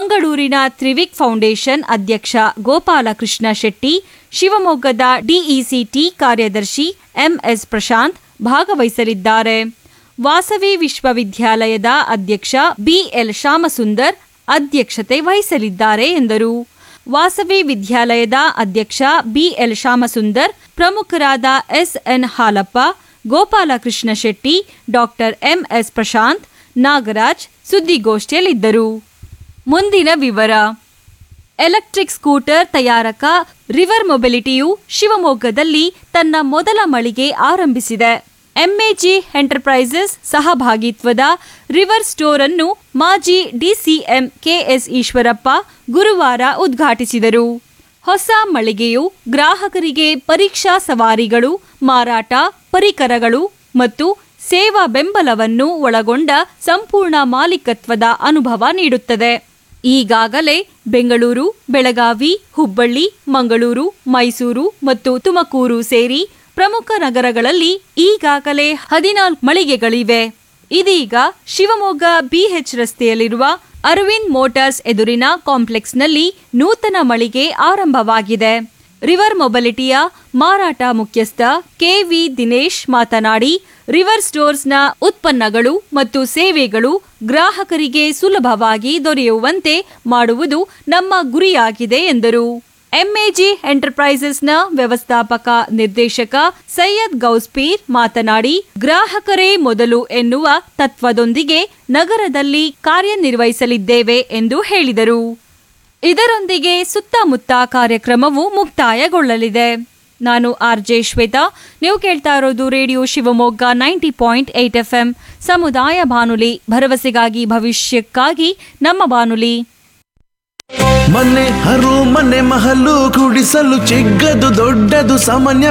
ಮಂಗಳೂರಿನ ತ್ರಿವಿಕ್ ಫೌಂಡೇಶನ್ ಅಧ್ಯಕ್ಷ ಗೋಪಾಲಕೃಷ್ಣ ಶೆಟ್ಟಿ, ಶಿವಮೊಗ್ಗದ ಡಿಇಸಿಟಿ ಕಾರ್ಯದರ್ಶಿ ಎಂಎಸ್ ಪ್ರಶಾಂತ್ ಭಾಗವಹಿಸಲಿದ್ದಾರೆ. ವಾಸವಿ ವಿಶ್ವವಿದ್ಯಾಲಯದ ಅಧ್ಯಕ್ಷ ಬಿಎಲ್ ಶ್ಯಾಮಸುಂದರ್ ಅಧ್ಯಕ್ಷತೆ ವಹಿಸಲಿದ್ದಾರೆ ಎಂದರು. ವಾಸವಿ ವಿದ್ಯಾಲಯದ ಅಧ್ಯಕ್ಷ ಬಿಎಲ್ ಶ್ಯಾಮಸುಂದರ್, ಪ್ರಮುಖರಾದ SN Halappa, Gopalakrishna Shetty, doctor MS Prashant, Nagaraj ಸುದ್ದಿಗೋಷ್ಠಿಯಲ್ಲಿದ್ದರು. ಮುಂದಿನ ವಿವರ. ಎಲೆಕ್ಟ್ರಿಕ್ ಸ್ಕೂಟರ್ ತಯಾರಕ ರಿವರ್ ಮೊಬಿಲಿಟಿಯು ಶಿವಮೊಗ್ಗದಲ್ಲಿ ತನ್ನ ಮೊದಲ ಮಳಿಗೆ ಆರಂಭಿಸಿದೆ. ಎಂಎಜಿ ಎಂಟರ್ಪ್ರೈಸಸ್ ಸಹಭಾಗಿತ್ವದ ರಿವರ್ ಸ್ಟೋರ್ ಅನ್ನು ಮಾಜಿ ಡಿಸಿಎಂ ಕೆಎಸ್ ಈಶ್ವರಪ್ಪ ಗುರುವಾರ ಉದ್ಘಾಟಿಸಿದರು. ಹೊಸ ಮಳಿಗೆಯು ಗ್ರಾಹಕರಿಗೆ ಪರೀಕ್ಷಾ ಸವಾರಿಗಳು, ಮಾರಾಟ, ಪರಿಕರಗಳು ಮತ್ತು ಸೇವಾ ಬೆಂಬಲವನ್ನು ಒಳಗೊಂಡ ಸಂಪೂರ್ಣ ಮಾಲೀಕತ್ವದ ಅನುಭವ ನೀಡುತ್ತದೆ. ಈಗಾಗಲೇ ಬೆಂಗಳೂರು, ಬೆಳಗಾವಿ, ಹುಬ್ಬಳ್ಳಿ, ಮಂಗಳೂರು, ಮೈಸೂರು ಮತ್ತು ತುಮಕೂರು ಸೇರಿ ಪ್ರಮುಖ ನಗರಗಳಲ್ಲಿ ಈಗಾಗಲೇ 14 ಮಳಿಗೆಗಳಿವೆ. ಇದೀಗ ಶಿವಮೊಗ್ಗ ಬಿಎಚ್ ರಸ್ತೆಯಲ್ಲಿರುವ ಅರವಿಂದ್ ಮೋಟಾರ್ಸ್ ಎದುರಿನ ಕಾಂಪ್ಲೆಕ್ಸ್ನಲ್ಲಿ ನೂತನ ಮಳಿಗೆ ಆರಂಭವಾಗಿದೆ. ರಿವರ್ ಮೊಬಿಲಿಟಿಯ ಮಾರಾಟ ಮುಖ್ಯಸ್ಥ ಕೆವಿ ದಿನೇಶ್ ಮಾತನಾಡಿ, ರಿವರ್ ಸ್ಟೋರ್ಸ್ನ ಉತ್ಪನ್ನಗಳು ಮತ್ತು ಸೇವೆಗಳು ಗ್ರಾಹಕರಿಗೆ ಸುಲಭವಾಗಿ ದೊರೆಯುವಂತೆ ಮಾಡುವುದು ನಮ್ಮ ಗುರಿಯಾಗಿದೆ ಎಂದರು. ಎಂಎಜಿ ಎಂಟರ್ಪ್ರೈಸಸ್ನ ವ್ಯವಸ್ಥಾಪಕ ನಿರ್ದೇಶಕ ಸೈಯದ್ ಗೌಸ್ಪೀರ್ ಮಾತನಾಡಿ, ಗ್ರಾಹಕರೇ ಮೊದಲು ಎನ್ನುವ ತತ್ವದೊಂದಿಗೆ ನಗರದಲ್ಲಿ ಕಾರ್ಯನಿರ್ವಹಿಸಲಿದ್ದೇವೆ ಎಂದು ಹೇಳಿದರು. ಇದರೊಂದಿಗೆ ಸುತ್ತಮುತ್ತ ಕಾರ್ಯಕ್ರಮವು ಮುಕ್ತಾಯಗೊಳ್ಳಲಿದೆ. ನಾನು ಆರ್ಜೆ ಶ್ವೇತಾ. ನೀವು ಕೇಳ್ತಾ ಇರೋದು ರೇಡಿಯೋ ಶಿವಮೊಗ್ಗ 90.8 FM ಸಮುದಾಯ ಬಾನುಲಿ, ಭರವಸೆಗಾಗಿ ಭವಿಷ್ಯಕ್ಕಾಗಿ ನಮ್ಮ ಬಾನುಲಿ. ಮನೆ ಮಹಲು ಕುಡಿಸಲು ಚಿಕ್ಕದು ದೊಡ್ಡದು ಸಾಮಾನ್ಯ